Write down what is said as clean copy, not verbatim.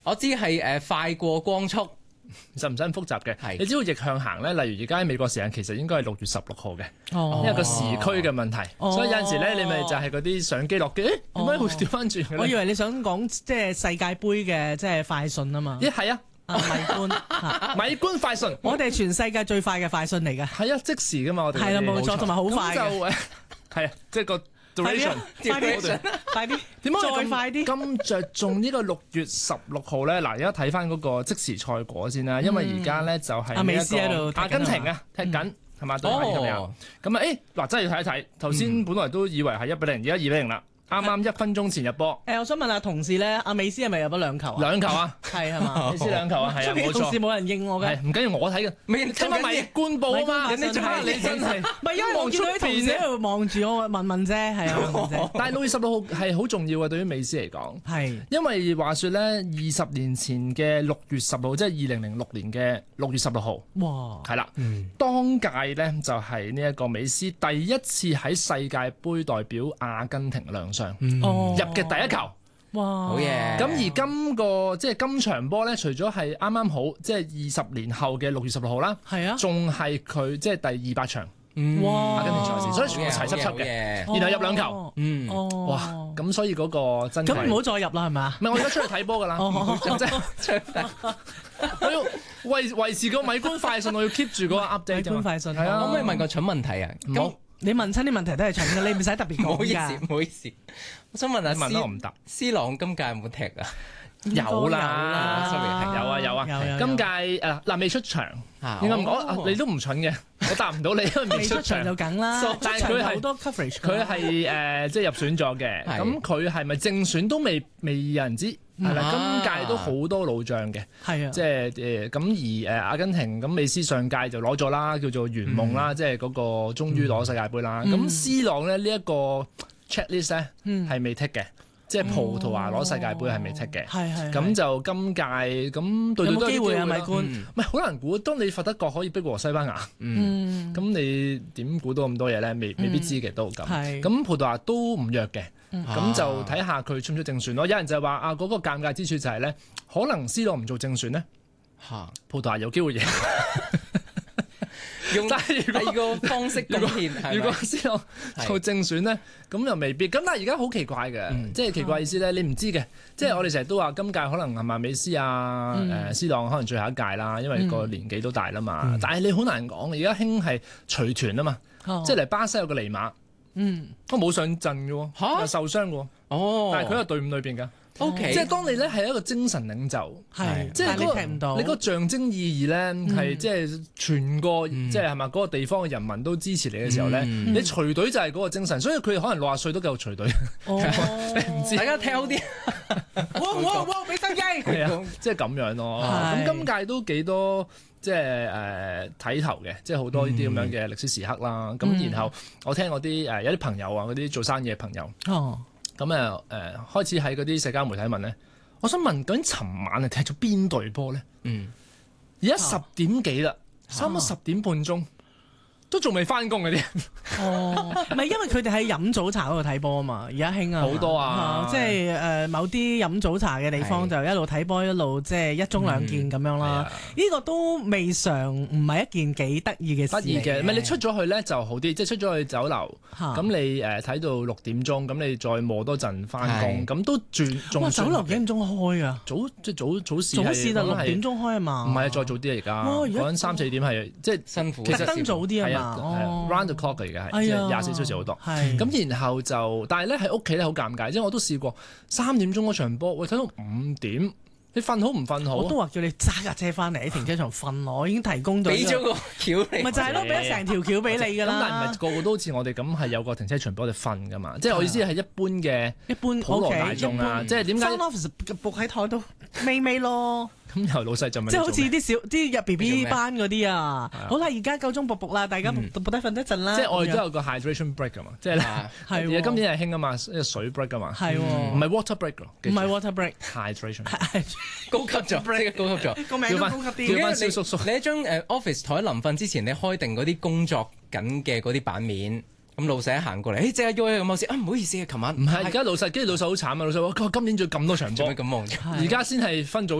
我知係快過光速。 就唔使咁複雜嘅， 係你只要逆向行咧，例如而家喺美國時間其實應該係6月16號嘅， 哦因為個時區嘅問題，所以有陣時咧你咪就係嗰啲上機落機，點解會調翻轉嘅咧？ 我以為你想講即係世界盃嘅即係快訊啊嘛。 咦係啊， 米官米官快訊， 我哋係全世界最快嘅快訊嚟嘅。 係啊，即時噶嘛，我哋係啦，冇錯，同埋好快嘅。 咁就係啊，即係個 duration， 快啲， 點解再快啲？ 咁着重呢個6月16號咧？嗱，而家睇翻嗰個即時賽果先啦，因為而家咧就係阿美斯喺度阿根廷啊踢緊係嘛對阿根廷咁啊嗱，真係要睇一睇。頭先本來都以為係1-0，而家2-0啦。啱啱1分鐘前入波。 我想問下同事咧，阿美斯係咪入咗2球啊 ？2球啊， 係嘛？ 美斯2球啊，係啊，冇錯。 同事冇人應我嘅， 係唔緊要，我睇嘅。聽翻米官報啊嘛，你真係唔係因為我見到啲同事喺度望住我問啫，係啊。 但係6月16號係好重要嘅，對於美斯嚟講。 係因為話說咧，20年前嘅6月10號，即係2006年嘅6月16號。 哇！ 係啦，當屆咧就係呢一個美斯第一次喺世界盃代表阿根廷亮相。入嘅第一球， 哇！ 好嘢！ 咁而今場波咧，除咗係啱啱好，即係20年後嘅6月16號啦， 係啊， 仲係佢即係第200場哇！ 阿根廷賽事，所以全部齊齊齊嘅，然後入2球，哇！咁所以嗰個真係咁唔好再入啦，係咪啊？ 唔係我而家出去睇波㗎啦，即係我要維持個米官快訊，我要 keep 住嗰個 update。 米官快訊係啊， 可唔可以問個蠢問題啊？咁你問親啲問題都係蠢嘅，你唔使特別講㗎。 唔好意思，唔好意思，我想問下， 問我唔答。 C 朗今屆有冇踢啊？ 有啦 ，sorry， 有啊。今屆未出場，應該唔講，你都唔蠢嘅，我答唔到你，因為未出場就梗啦。 但係佢係好多 coverage， 佢係即係入選咗嘅。咁佢係咪正選都未有人知？係啦，今屆都好多老將嘅， 係啊， 即係咁而阿根廷咁美斯上屆就攞咗啦，叫做圓夢啦，即係嗰個終於攞世界盃啦。咁 C 朗咧呢一個 checklist 咧係未剔嘅。即係葡萄牙攞世界盃係未踢嘅，咁就今屆咁對對都有機會啊！米官，唔係好難估。當你佛得角可以逼和西班牙，咁你點估到咁多嘢咧？未必知嘅都咁。咁葡萄牙都唔弱嘅，咁就睇下佢出唔出正選咯。有人就係話嗰個尷尬之處就係咧，可能 C 朗唔做正選咧，葡萄牙有機會贏。 用第二個方式貢獻， 如果 C 朗做正選咧，咁又未必。咁但係而家好奇怪嘅，即係奇怪意思咧，你唔知嘅。即係我哋成日都話今屆可能係咪美斯啊、C 朗可能最後一屆啦，因為個年紀都大啦嘛。但係你好難講，而家興係隨團啊嘛，即係嚟巴西有個尼馬，都冇上陣嘅喎，又受傷嘅喎，但係佢喺隊伍裏邊㗎。 OK， 即係當你咧係一個精神領袖，即係你踢唔到， 你嗰個象徵意義咧係即係全個即係係咪嗰個地方嘅人民都支持你嘅時候咧，你隨隊就係嗰個精神，所以佢哋可能60歲都繼續隨隊。你唔知， 大家踢好啲。 哇！俾心機， 係啊，即係咁樣咯。咁今屆都幾多即係睇頭嘅，即係好多呢啲咁樣嘅歷史時刻啦。咁然後我聽我啲有啲朋友啊，嗰啲做生意嘅朋友。咁開始喺嗰啲社交媒體問咧，我想問究竟尋晚係踢咗邊隊波咧？而家10點幾啦，差唔多10點半鐘。都仲未翻工嗰啲， 唔係因為佢哋喺飲早茶嗰度睇波啊嘛，而家興啊， 好多啊， 即係某啲飲早茶嘅地方就一路睇波一路即係一盅兩件咁樣啦。呢個都未嘗唔係一件幾得意嘅事。 得意嘅，唔係你出咗去咧就好啲，即係出咗去酒樓，咁你睇到6點鐘，咁你再磨多陣翻工，咁都仲。 哇！酒樓幾點鐘開啊？ 早市早市就6點鐘開啊嘛。 唔係再早啲啊而家，講緊3-4點係即係辛苦， 特登早啲啊嘛。 round the clock 嚟嘅係，即係24小時好多。咁然後就，但係咧喺屋企咧好尷尬，即係我都試過3點鐘嗰場波，喂睇到5點，你瞓好唔瞓好？ 我都話叫你揸架車翻嚟喺停車場瞓咯，我已經提供咗。 俾咗個橋你， 咪就係咯，俾咗成條橋俾你㗎啦。 咁但係唔係個個都好似我哋咁係有個停車場俾我哋瞓㗎嘛？即係我意思係一般普羅大眾啊，即係點解 ？front office 伏喺台度咪咯。 咁由老細就咪即係好似啲入 BB 班嗰啲啊，好啦，而家夠鐘卜啦，大家卜低瞓一陣啦。 即係我哋都有個 hydration break 㗎嘛，即係而家今年係興啊嘛，水 break 㗎嘛， 係唔係 water break 咯， 唔係 water break，hydration 高級咗，高級咗， 個名都高級啲。 叫翻蕭叔叔， 你一張office 台臨瞓之前，你開定嗰啲工作緊嘅嗰啲版面。 咁老細一行過嚟，即刻喐咁我先啊，唔好意思啊，琴晚唔係而家老細，跟住老細好慘啊！老細話：今年仲有咁多場波做咩，咁忙咗？ 而家先係分組